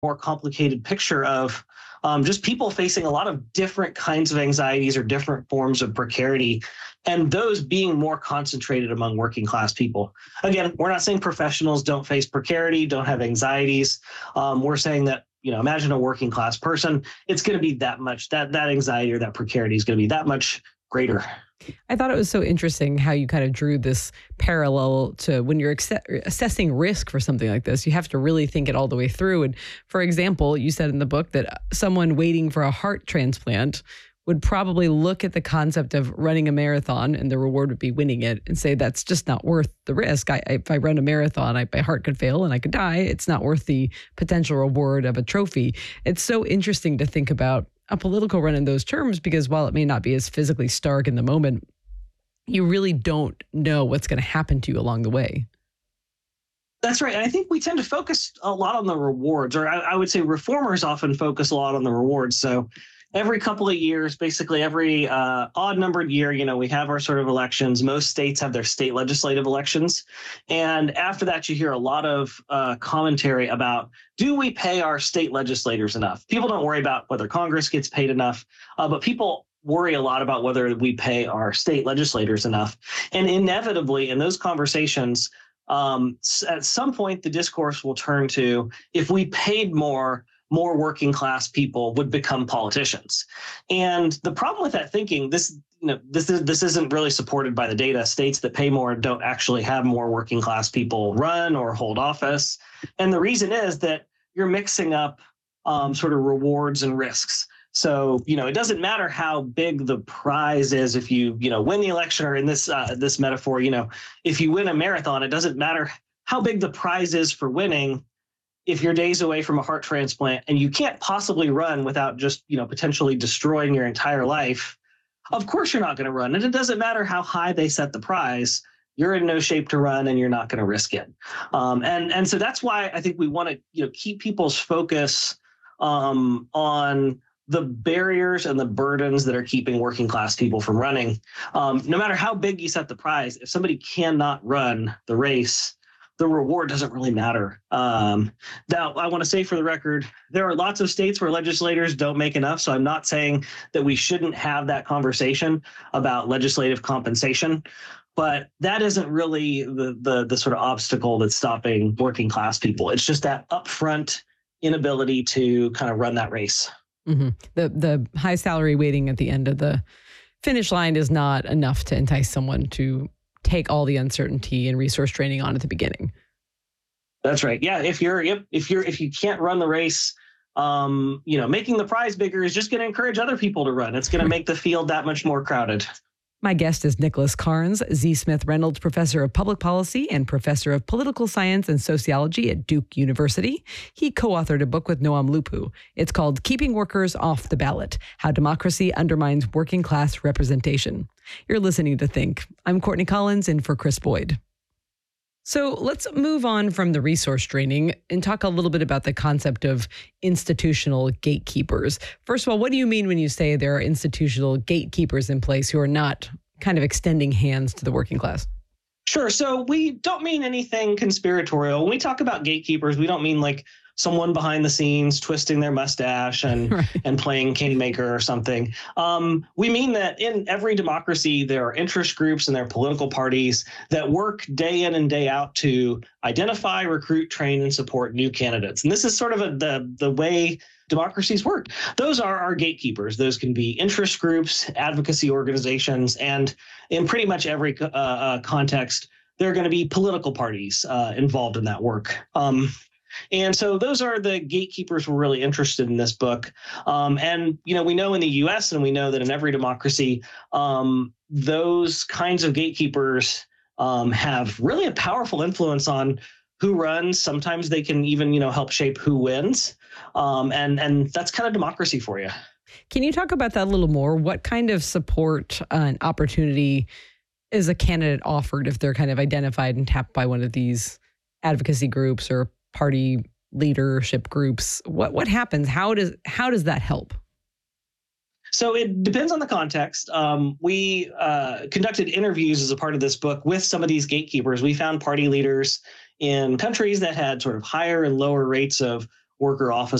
more complicated picture of just people facing a lot of different kinds of anxieties or different forms of precarity, and those being more concentrated among working class people. Again, we're not saying professionals don't face precarity, don't have anxieties. We're saying that, imagine a working class person, it's going to be that much, that anxiety or that precarity is going to be that much greater. I thought it was so interesting how you kind of drew this parallel to when you're assessing risk for something like this. You have to really think it all the way through. And for example, you said in the book that someone waiting for a heart transplant would probably look at the concept of running a marathon, and the reward would be winning it, and say that's just not worth the risk. If I run a marathon, my heart could fail and I could die. It's not worth the potential reward of a trophy. It's so interesting to think about a political run in those terms, because while it may not be as physically stark in the moment, you really don't know what's going to happen to you along the way. That's right. And I think we tend to focus a lot on the rewards, or I would say reformers often focus a lot on the rewards. So every couple of years, basically every odd numbered year, we have our sort of elections. Most states have their state legislative elections. And after that, you hear a lot of commentary about, do we pay our state legislators enough? People don't worry about whether Congress gets paid enough, but people worry a lot about whether we pay our state legislators enough. And inevitably, in those conversations, at some point, the discourse will turn to, if we paid more working class people would become politicians. And the problem with that thinking, this isn't really supported by the data. States that pay more don't actually have more working class people run or hold office. And the reason is that you're mixing up sort of rewards and risks. So, it doesn't matter how big the prize is if you, win the election, or in this metaphor, if you win a marathon, it doesn't matter how big the prize is for winning. If you're days away from a heart transplant and you can't possibly run without just, potentially destroying your entire life, of course you're not going to run. And it doesn't matter how high they set the prize, you're in no shape to run and you're not going to risk it. And so that's why I think we want to, keep people's focus on the barriers and the burdens that are keeping working class people from running. No matter how big you set the prize, if somebody cannot run the race, the reward doesn't really matter. Now, I want to say for the record, there are lots of states where legislators don't make enough. So I'm not saying that we shouldn't have that conversation about legislative compensation, but that isn't really the sort of obstacle that's stopping working class people. It's just that upfront inability to kind of run that race. Mm-hmm. The high salary waiting at the end of the finish line is not enough to entice someone to take all the uncertainty and resource training on at the beginning. That's right. Yeah. If you can't run the race, making the prize bigger is just going to encourage other people to run. It's going to make the field that much more crowded. My guest is Nicholas Carnes, Z. Smith Reynolds Professor of Public Policy and Professor of Political Science and Sociology at Duke University. He co-authored a book with Noam Lupu. It's called Keeping Workers Off the Ballot: How Democracy Undermines Working Class Representation. You're listening to Think. I'm Courtney Collins, in for Chris Boyd. So let's move on from the resource draining and talk a little bit about the concept of institutional gatekeepers. First of all, what do you mean when you say there are institutional gatekeepers in place who are not kind of extending hands to the working class? Sure. So we don't mean anything conspiratorial. When we talk about gatekeepers, we don't mean like someone behind the scenes twisting their mustache and Right. and playing kingmaker or something. We mean that in every democracy, there are interest groups and there are political parties that work day in and day out to identify, recruit, train, and support new candidates. And this is sort of the way democracies work. Those are our gatekeepers. Those can be interest groups, advocacy organizations, and in pretty much every context, there are going to be political parties involved in that work. And so those are the gatekeepers we're really interested in this book. And, we know in the U.S. and we know that in every democracy, those kinds of gatekeepers have really a powerful influence on who runs. Sometimes they can even, help shape who wins. And that's kind of democracy for you. Can you talk about that a little more? What kind of support and opportunity is a candidate offered if they're kind of identified and tapped by one of these advocacy groups or party leadership groups? What happens? How does that help? So it depends on the context. We conducted interviews as a part of this book with some of these gatekeepers. We found party leaders in countries that had sort of higher and lower rates of worker office